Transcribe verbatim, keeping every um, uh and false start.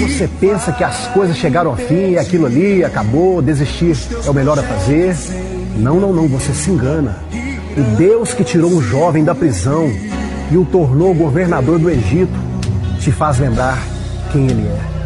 você pensa que as coisas chegaram ao fim, aquilo ali acabou, desistir é o melhor a fazer. Não, não, não, você se engana. O Deus que tirou um jovem da prisão e o tornou governador do Egito te faz lembrar quem ele é.